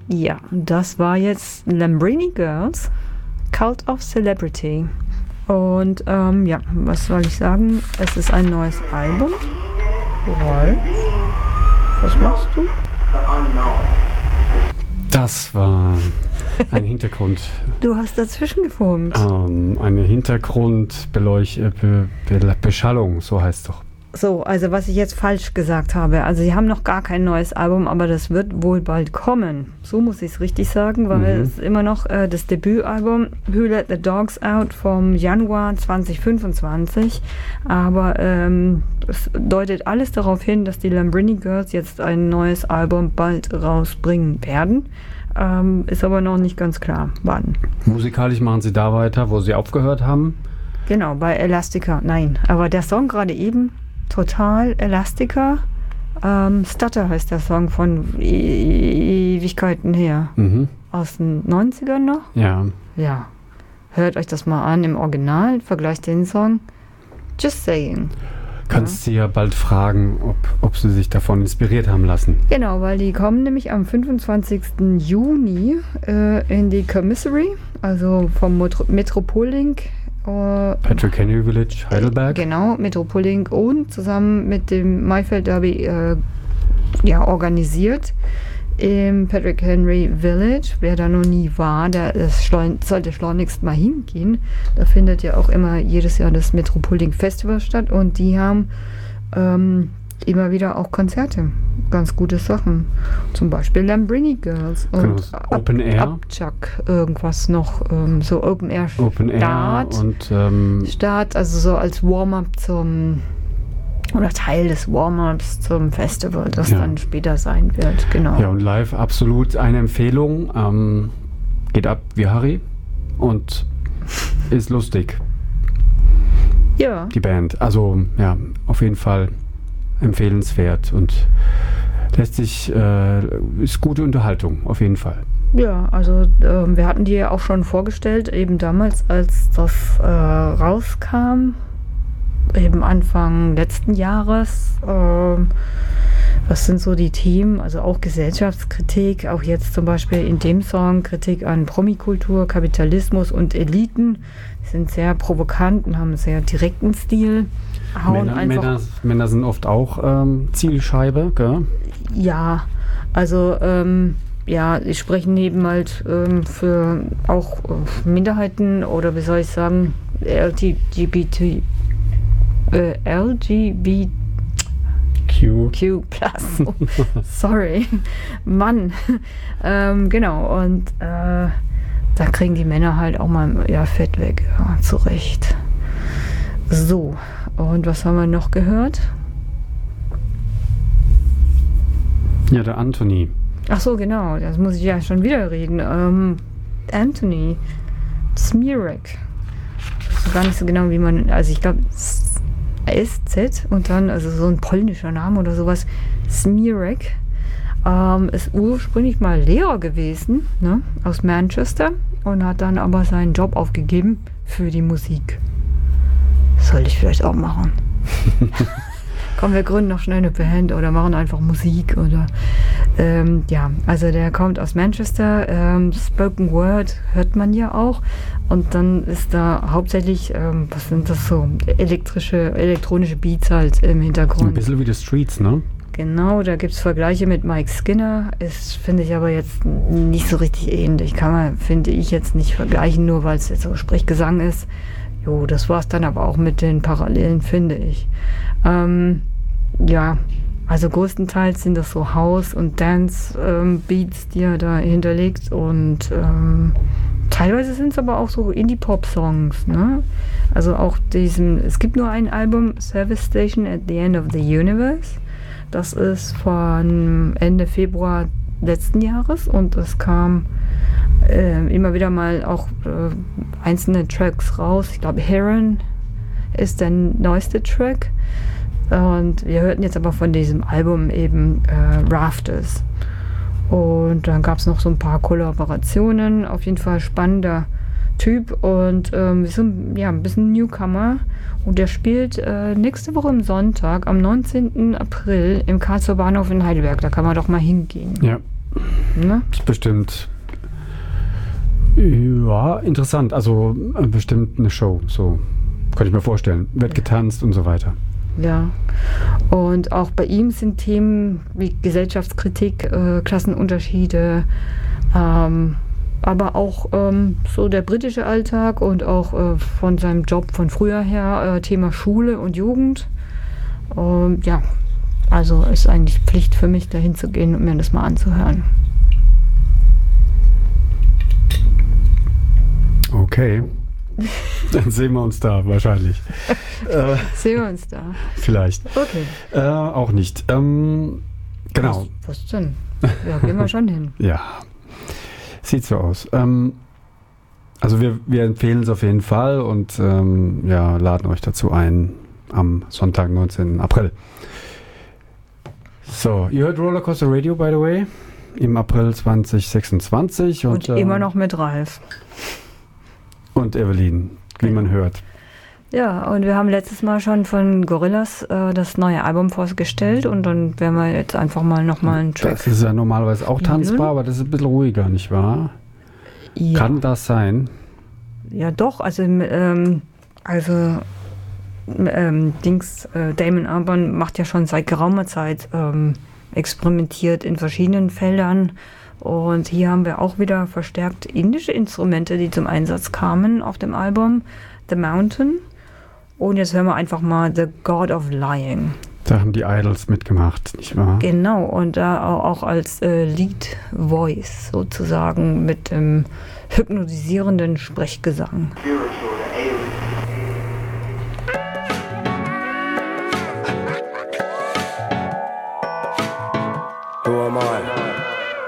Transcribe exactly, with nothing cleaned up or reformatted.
Ja, das war jetzt Lambrini Girls, Cult of Celebrity. Und ähm, ja, was soll ich sagen? Es ist ein neues Album. Ralf, was machst du? Das war ein Hintergrund. Du hast dazwischen gefunkt. Ähm, eine Hintergrundbeschallung, so heißt es doch. So, also was ich jetzt falsch gesagt habe. Also sie haben noch gar kein neues Album, aber das wird wohl bald kommen. So muss ich es richtig sagen, weil mhm. es ist immer noch äh, das Debütalbum Who Let the Dogs Out vom Januar zwanzig fünfundzwanzig. Aber ähm, es deutet alles darauf hin, dass die Lambrini Girls jetzt ein neues Album bald rausbringen werden. Ähm, ist aber noch nicht ganz klar, wann. Musikalisch machen sie da weiter, wo sie aufgehört haben? Genau, bei Elastica. Nein, aber der Song gerade eben... Total Elastica. Ähm, Stutter heißt der Song von e- Ewigkeiten her. Mhm. Aus den neunzigern noch? Ja. Ja. Hört euch das mal an im Original, vergleicht den Song. Just saying. Kannst ja. sie ja bald fragen, ob, ob sie sich davon inspiriert haben lassen. Genau, weil die kommen nämlich am fünfundzwanzigsten Juni äh, in die Commissary, also vom Metro- Metropol-Link. Patrick Henry Village, Heidelberg. Genau, Metropol-Link und zusammen mit dem Maifeld Derby äh, ja, organisiert im Patrick Henry Village. Wer da noch nie war, der schleun- sollte schleunigst mal hingehen. Da findet ja auch immer jedes Jahr das Metropol-Link Festival statt und die haben ähm, immer wieder auch Konzerte. Ganz gute Sachen. Zum Beispiel Lambrini Girls und genau, Open Air. Abchuck, irgendwas noch, ähm, so Open Air Start. Open Air und ähm, Start, also so als Warm-up zum, oder Teil des Warm-ups zum Festival, das ja. dann später sein wird, genau. Ja, und live absolut eine Empfehlung. Ähm, geht ab wie Harry und ist lustig. Ja. Die Band. Also, ja, auf jeden Fall empfehlenswert und lässt sich, äh, ist gute Unterhaltung, auf jeden Fall. Ja, also äh, wir hatten die ja auch schon vorgestellt, eben damals, als das äh, rauskam, eben Anfang letzten Jahres. Äh, was sind so die Themen? Also auch Gesellschaftskritik, auch jetzt zum Beispiel in dem Song Kritik an Promikultur, Kapitalismus und Eliten. Die sind sehr provokant und haben einen sehr direkten Stil. Hauen Männer, einfach Männer, Männer sind oft auch ähm, Zielscheibe, gell? Ja, also ähm, ja, die sprechen eben halt ähm, für auch äh, Minderheiten oder wie soll ich sagen, L G B T äh, L G B Q. Q plus. Sorry, Mann. ähm, genau, und äh, da kriegen die Männer halt auch mal ja, Fett weg, ja, zurecht. So, und was haben wir noch gehört? Ja, der Anthony. Ach so, genau, das muss ich ja schon wieder reden. Ähm, Anthony Smirek. Ich weiß gar nicht so genau, wie man, also ich glaube S Z und dann, also so ein polnischer Name oder sowas, Smirek. Ähm, ist ursprünglich mal Lehrer gewesen, ne, aus Manchester und hat dann aber seinen Job aufgegeben für die Musik. Sollte ich vielleicht auch machen. Komm, wir gründen noch schnell eine Band oder machen einfach Musik oder ähm, ja, also der kommt aus Manchester, ähm, Spoken Word hört man ja auch und dann ist da hauptsächlich, ähm, was sind das so, elektrische, elektronische Beats halt im Hintergrund. Ein bisschen wie The Streets, ne? Genau, da gibt es Vergleiche mit Mike Skinner, ist, finde ich aber jetzt nicht so richtig ähnlich, kann man, finde ich, jetzt nicht vergleichen, nur weil es jetzt so Sprechgesang ist. Jo, das war's dann aber auch mit den Parallelen, finde ich. Ähm, ja, also größtenteils sind das so House- und Dance-Beats, ähm, die er da hinterlegt und ähm, teilweise sind es aber auch so Indie-Pop-Songs, ne? Also auch diesen, es gibt nur ein Album, Service Station at the End of the Universe. Das ist von Ende Februar letzten Jahres und es kam äh, immer wieder mal auch äh, einzelne Tracks raus. Ich glaube, Heron ist der neueste Track. Und wir hörten jetzt aber von diesem Album eben äh, Rafters. Und dann gab es noch so ein paar Kollaborationen. Auf jeden Fall spannender Typ und ähm, ist ein, ja, ein bisschen Newcomer. Und der spielt äh, nächste Woche am Sonntag, am neunzehnten April im Karlsruher Bahnhof in Heidelberg. Da kann man doch mal hingehen. Ja. Ne? Ist bestimmt ja, interessant. Also äh, bestimmt eine Show. So kann ich mir vorstellen. Wird getanzt und so weiter. Ja. Und auch bei ihm sind Themen wie Gesellschaftskritik, äh, Klassenunterschiede, ähm, aber auch ähm, so der britische Alltag und auch äh, von seinem Job von früher her, äh, Thema Schule und Jugend. Ähm, ja, also ist eigentlich Pflicht für mich, da hinzugehen und mir das mal anzuhören. Okay. Dann sehen wir uns da wahrscheinlich. äh, sehen wir uns da. Vielleicht. Okay. Äh, auch nicht. Ähm, genau. Was, was denn? Ja, gehen wir schon hin. Ja. Sieht so aus. Ähm, also wir, wir empfehlen es auf jeden Fall und ähm, ja, laden euch dazu ein am Sonntag, neunzehnten April. So, ihr hört Rollercoaster Radio, by the way, im April zwanzig sechsundzwanzig. Und, und immer äh, noch mit Ralf. Und Evelyn, wie man hört. Ja, und wir haben letztes Mal schon von Gorillaz äh, das neue Album vorgestellt und dann werden wir jetzt einfach mal nochmal einen Track. Das ist ja normalerweise auch tanzbar, aber das ist ein bisschen ruhiger, nicht wahr? Ja. Kann das sein? Ja, doch. Also, ähm, also ähm, Dings, äh, Damon Albarn macht ja schon seit geraumer Zeit ähm, experimentiert in verschiedenen Feldern. Und hier haben wir auch wieder verstärkt indische Instrumente, die zum Einsatz kamen auf dem Album The Mountain. Und jetzt hören wir einfach mal The God of Lying. Da haben die Idols mitgemacht, nicht wahr? Genau, und da auch als äh, Lead Voice sozusagen mit dem hypnotisierenden Sprechgesang. Who am I?